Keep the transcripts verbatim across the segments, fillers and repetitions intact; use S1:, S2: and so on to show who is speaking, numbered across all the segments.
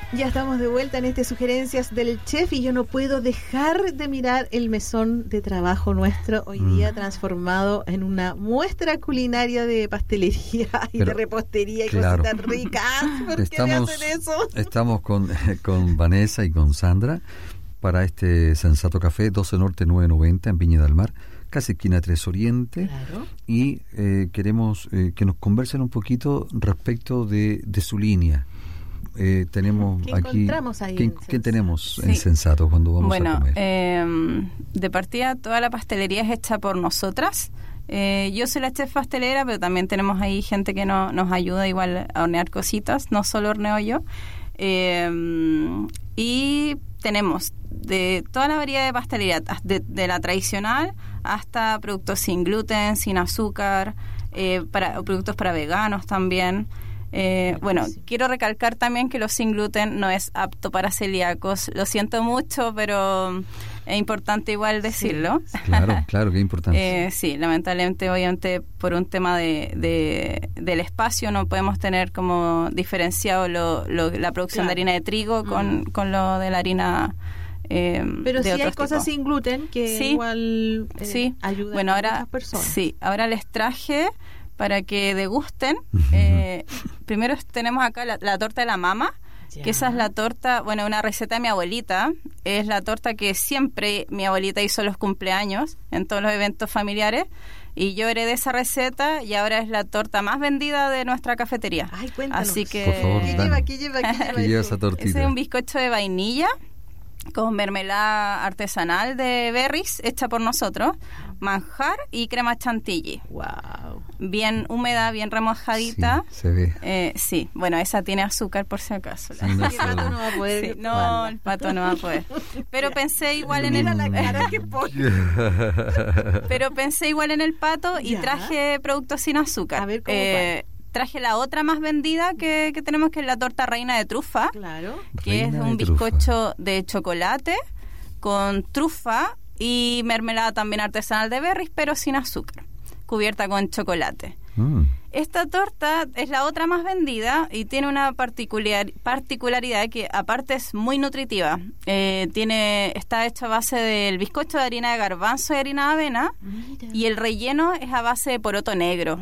S1: Ya estamos de vuelta en este Sugerencias del Chef y yo no puedo dejar de mirar el mesón de trabajo nuestro hoy día mm. transformado en una muestra culinaria de pastelería y Pero, de repostería y claro. cositas ricas. ¿Por estamos, qué me hacen eso?
S2: Estamos con, con Vanessa y con Sandra para este Sensato Café, doce Norte nueve noventa en Viña del Mar, casi esquina tres Oriente. Claro. Y eh, queremos eh, que nos conversen un poquito respecto de, de su línea. Eh, tenemos
S1: ¿Qué
S2: aquí
S1: encontramos ahí
S2: ¿qué,
S1: en
S2: ¿qué tenemos
S1: sí.
S2: en Sensato cuando vamos
S3: bueno,
S2: a comer?
S3: Eh, de partida toda la pastelería es hecha por nosotras. Eh, yo soy la chef pastelera, pero también tenemos ahí gente que no, nos ayuda igual a hornear cositas, no solo horneo yo. Eh, y tenemos de toda la variedad de pastelería, de, de la tradicional hasta productos sin gluten, sin azúcar, eh, para productos para veganos también. Eh, bueno, quiero recalcar también que los sin gluten no es apto para celíacos. Lo siento mucho, pero es importante igual decirlo.
S2: Sí, claro, claro que es importante.
S3: Eh, sí, lamentablemente, obviamente, por un tema de, de del espacio no podemos tener como diferenciado lo, lo, la producción claro. de harina de trigo con, mm. con lo de la harina. Eh,
S1: pero
S3: sí
S1: hay
S3: cosas
S1: tipos. Sin gluten que sí, igual eh,
S3: sí.
S1: ayudan
S3: bueno,
S1: a
S3: ahora,
S1: muchas personas.
S3: Sí, ahora les traje para que degusten. Eh, primero tenemos acá la, la torta de la mama, ya. que esa es la torta, bueno, una receta de mi abuelita. Es la torta que siempre mi abuelita hizo los cumpleaños, en todos los eventos familiares. Y yo heredé esa receta y ahora es la torta más vendida de nuestra cafetería.
S1: Ay, cuéntanos.
S3: Así que,
S2: por favor,
S1: ¿Qué lleva, qué lleva, qué lleva,
S2: ¿Qué lleva esa tortita?
S3: Ese es un bizcocho de vainilla con mermelada artesanal de berries hecha por nosotros, manjar y crema chantilly.
S1: Wow.
S3: Bien húmeda, bien remojadita.
S2: Sí, se ve.
S3: Eh, sí, bueno, esa tiene azúcar por si acaso.
S2: Sí, no,
S1: el pato no va a poder.
S3: Sí, no, el pato no va a poder. Pero pensé igual en el
S1: la cara que pone.
S3: Pero pensé igual en el pato y
S1: ¿Ya?
S3: traje productos sin azúcar.
S1: A ver cómo
S3: eh, traje la otra más vendida que, que tenemos, que es la torta reina de trufa.
S1: Claro.
S3: Que
S2: Reina
S3: es un
S2: de trufa.
S3: bizcocho de chocolate con trufa y mermelada también artesanal de berries, pero sin azúcar, cubierta con chocolate.
S2: Mm.
S3: Esta torta es la otra más vendida y tiene una particular, particularidad que aparte es muy nutritiva. Eh, tiene está hecha a base del bizcocho de harina de garbanzo y harina de avena. Mira. Y el relleno es a base de poroto negro.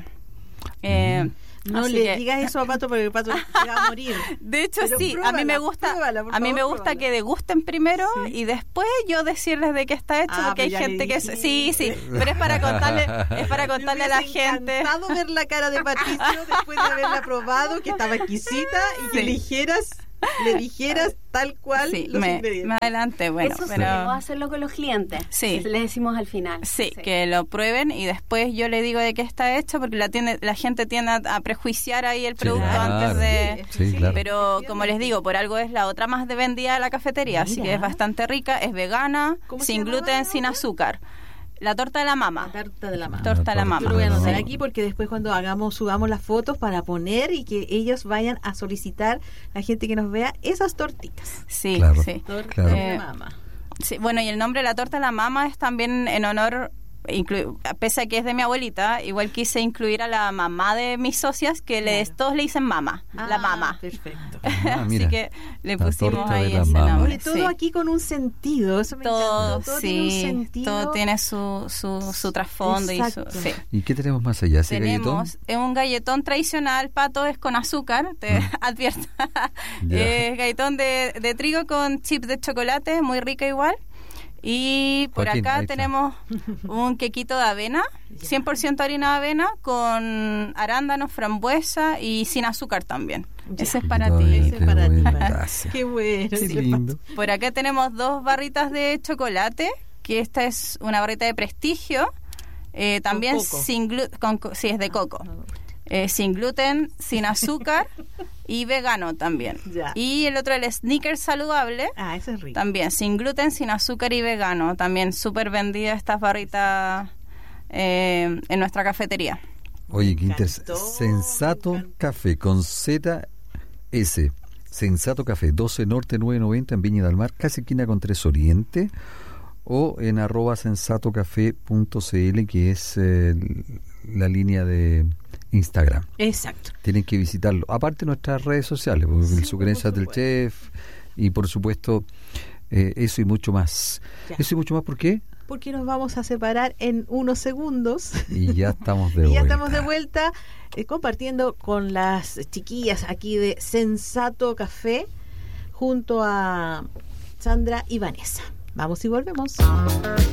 S3: Eh,
S2: Mm.
S1: No le que, digas eso a Pato porque el Pato se va a morir.
S3: De hecho,
S1: pero
S3: sí,
S1: pruébala,
S3: a mí me gusta
S1: pruébala,
S3: a mí
S1: favor,
S3: me gusta
S1: pruébala.
S3: que degusten primero
S1: sí.
S3: y después yo decirles de qué está hecho,
S1: ah,
S3: porque hay gente que
S1: sí,
S3: sí, sí, pero es para contarle es para contarle a la gente.
S1: Me encantado ver la cara de Patricio después de haberla probado, que estaba exquisita y que
S3: sí.
S1: dijeras le dijeras tal cual
S3: sí,
S1: los
S3: me,
S1: ingredientes.
S3: me adelante, bueno,
S4: eso
S3: pero
S4: solemos hacerlo con los clientes.
S3: Sí.
S4: Les decimos al final.
S3: Sí,
S4: sí,
S3: que lo prueben y después yo le digo de qué está hecho, porque la tiende, la gente tiende a, a prejuiciar ahí el producto
S2: sí,
S3: antes
S2: claro.
S3: de...
S2: Sí, sí, claro.
S3: Pero como les digo, por algo es la otra más de vendida de la cafetería, Mira. Así que es bastante rica, es vegana, sin gluten, sin azúcar. La torta de la mama.
S1: La torta de la mama.
S3: Torta de la mama.
S1: Yo lo voy a anotar aquí porque después cuando hagamos, subamos las fotos para poner y que ellos vayan a solicitar, la gente que nos vea, esas tortitas.
S3: Sí,
S2: claro,
S3: sí.
S1: Torta
S2: claro.
S1: de la mama.
S3: Sí, bueno, y el nombre de la torta de la mama es también en honor, inclu- pese a que es de mi abuelita, igual quise incluir a la mamá de mis socias, que
S1: Claro.
S3: les, todos le dicen mama,
S1: Ah,
S3: la mama.
S1: Perfecto.
S2: Ah,
S3: Así
S2: mira.
S3: que le
S2: La
S3: pusimos
S2: torta
S3: ahí
S2: de la
S3: ese
S2: mama.
S3: nombre.
S1: Oye, todo
S3: sí.
S1: aquí con un sentido, eso me
S3: Todo,
S1: encantó. Todo
S3: sí,
S1: tiene un sentido.
S3: todo tiene su, su, su trasfondo y su...
S1: Exacto.
S3: Sí.
S2: ¿Y qué tenemos más allá? ¿Ese
S3: Tenemos
S2: galletón?
S3: un galletón tradicional, Pato, es con azúcar, te advierto.
S2: Ya.
S3: Es galletón de, de trigo con chips de chocolate, muy rica igual. Y por
S2: Joaquín,
S3: acá
S2: ahí está.
S3: tenemos un quequito de avena, cien por ciento harina de avena, con arándanos, frambuesa y sin azúcar también.
S1: Ya.
S3: Ese es para
S2: Ay,
S3: ti.
S1: Ese
S2: qué
S1: es para ti.
S2: buena
S1: para-
S2: gracia.
S1: Qué bueno.
S2: Qué
S1: sí,
S2: lindo.
S3: Por acá tenemos dos barritas de chocolate, que esta es una barrita de prestigio, eh, también
S1: coco.
S3: sin gluten, sí, es de coco.
S1: Ah,
S3: Eh, sin gluten, sin azúcar y vegano también.
S1: Ya.
S3: Y el otro, el Snickers saludable,
S1: Ah, eso es rico.
S3: también sin gluten, sin azúcar y vegano. También súper vendida estas barritas eh, en nuestra cafetería.
S2: Oye, qué
S1: Me
S2: interesante.
S1: encantó,
S2: Sensato
S1: me encantó.
S2: Café con Z S. Sensato Café, doce Norte nueve noventa en Viña del Mar, casi esquina con tres Oriente, o en arroba sensatocafé punto cl, que es eh, la línea de Instagram.
S1: Exacto.
S2: Tienen que visitarlo. Aparte nuestras redes sociales, sí, Sugerencias del Chef, y por supuesto eh, eso y mucho más. Ya. Eso y mucho más, ¿por qué?
S1: Porque nos vamos a separar en unos segundos.
S2: Y ya estamos de
S1: y
S2: vuelta.
S1: ya estamos de vuelta eh, compartiendo con las chiquillas aquí de Sensato Café junto a Sandra y Vanessa. Vamos y volvemos.